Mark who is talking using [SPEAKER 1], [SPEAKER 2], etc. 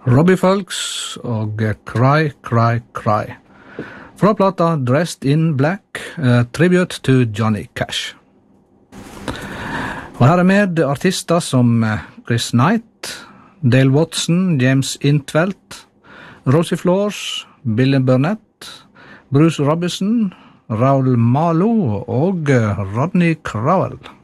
[SPEAKER 1] Robbie Fulks og Cry, Cry, Cry. Fra plata Dressed in Black, tribute to Johnny Cash. Og her med artister som Chris Knight, Dale Watson, James Intveld, Rosie Flores, Billy Burnett, Bruce Robinson, Raoul Malo og Rodney Crowell.